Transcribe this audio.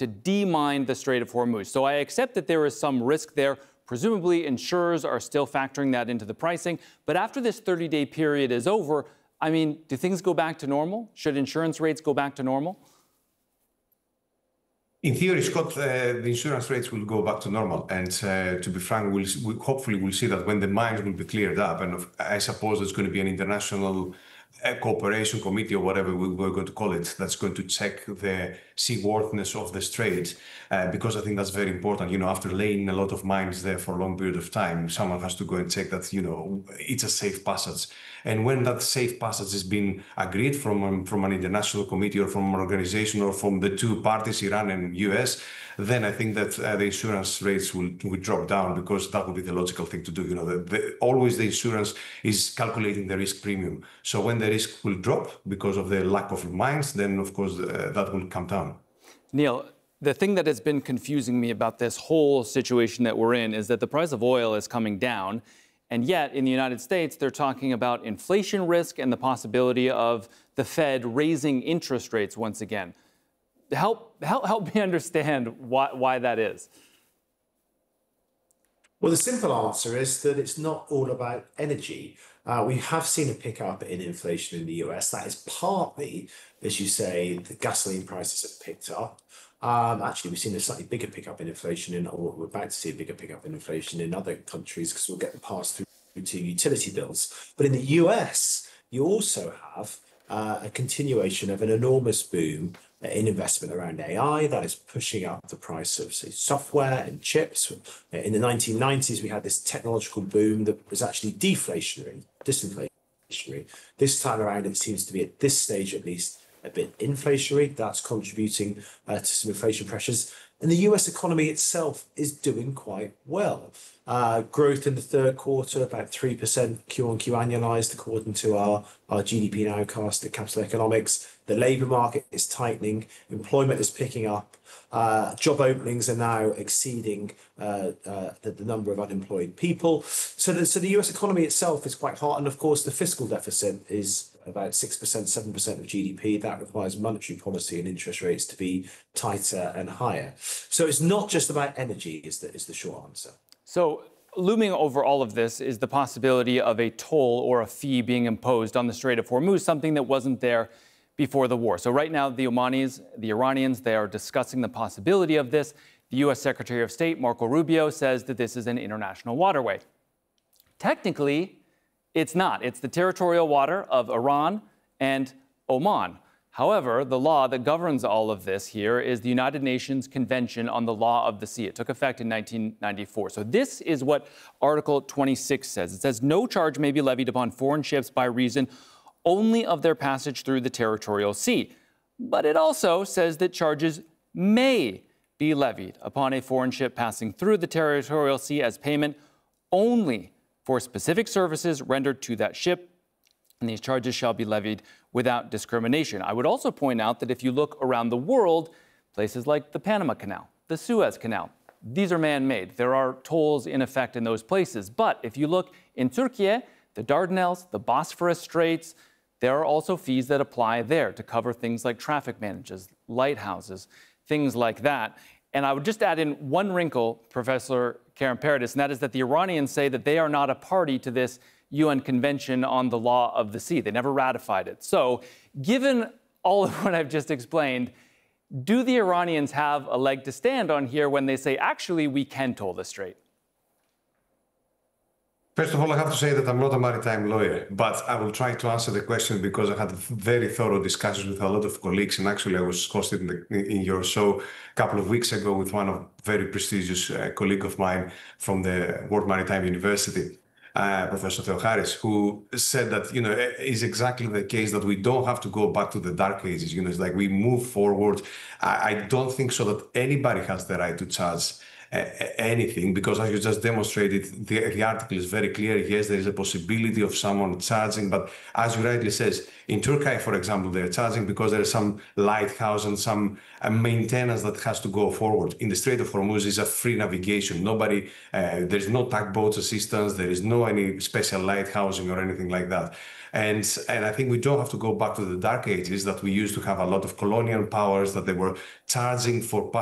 to demine the Strait of Hormuz. So I accept that there is some risk there. Presumably, insurers are still factoring that into the pricing. But after this 30-day period is over, I mean, do things go back to normal? Should insurance rates go back to normal? In theory, Scott, the insurance rates will go back to normal. And to be frank, hopefully we'll see that when the mines will be cleared up. And I suppose there's going to be an international cooperation committee or whatever we're going to call it, that's going to check the seaworthiness of the strait, because I think that's very important. You know, after laying a lot of mines there for a long period of time, someone has to go and check that, you know, it's a safe passage. And when that safe passage has been agreed from an international committee or from an organization or from the two parties, Iran and US, then I think that the insurance rates will drop down, because that would be the logical thing to do. You know, always the insurance is calculating the risk premium. So when the risk will drop because of the lack of mines, then of course that will come down. Neil, the thing that has been confusing me about this whole situation that we're in is that the price of oil is coming down. And yet, in the United States, they're talking about inflation risk and the possibility of the Fed raising interest rates once again. Help me understand why that is. Well, the simple answer is that it's not all about energy. We have seen a pickup in inflation in the US. That is partly, as you say, the gasoline prices have picked up. Actually, we've seen a slightly bigger pickup in inflation, or we're about to see a bigger pickup in inflation in other countries, because we'll get the pass through to utility bills. But in the US, you also have a continuation of an enormous boom in investment around AI that is pushing up the price of, say, software and chips. In the 1990s, we had this technological boom that was actually disinflationary. This time around, it seems to be, at this stage at least, a bit inflationary. That's contributing to some inflation pressures. And the US economy itself is doing quite well. Growth in the third quarter, about 3% Q-on-Q annualized, according to our GDP nowcast at Capital Economics. The labour market is tightening. Employment is picking up. Job openings are now exceeding the number of unemployed people. So the US economy itself is quite hot. And of course, the fiscal deficit is about 6%, 7% of GDP. That requires monetary policy and interest rates to be tighter and higher. So it's not just about energy, is the short answer. So looming over all of this is the possibility of a toll or a fee being imposed on the Strait of Hormuz, something that wasn't there before the war. So right now, the Iranians, they are discussing the possibility of this. The U.S. Secretary of State, Marco Rubio, says that this is an international waterway. Technically, it's not. It's the territorial water of Iran and Oman. However, the law that governs all of this here is the United Nations Convention on the Law of the Sea. It took effect in 1994. So this is what Article 26 says. It says no charge may be levied upon foreign ships by reason only of their passage through the territorial sea. But it also says that charges may be levied upon a foreign ship passing through the territorial sea as payment only for specific services rendered to that ship, and these charges shall be levied without discrimination. I would also point out that if you look around the world, places like the Panama Canal, the Suez Canal, these are man-made. There are tolls in effect in those places. But if you look in Turkey, the Dardanelles, the Bosphorus Straits, there are also fees that apply there to cover things like traffic manages, lighthouses, things like that. And I would just add in one wrinkle, Professor Karamperidis, and that is that the Iranians say that they are not a party to this UN Convention on the Law of the Sea. They never ratified it. So given all of what I've just explained, do the Iranians have a leg to stand on here when they say, actually, we can toll the strait? First of all, I have to say that I'm not a maritime lawyer, but I will try to answer the question because I had very thorough discussions with a lot of colleagues, and actually I was hosted in your show a couple of weeks ago with one of very prestigious colleague of mine from the World Maritime University, Professor Theocharis, who said that, is exactly the case that we don't have to go back to the dark ages. It's like we move forward. I don't think so that anybody has the right to charge anything, because as you just demonstrated, the article is very clear. Yes, there is a possibility of someone charging, but as you rightly says, in Turkey, for example, they're charging because there is some lighthouse and some maintenance that has to go forward. In the Strait of Hormuz is a free navigation. Nobody, there's no tugboats assistance, there is no any special lighthousing or anything like that. And I think we don't have to go back to the dark ages that we used to have a lot of colonial powers that they were charging for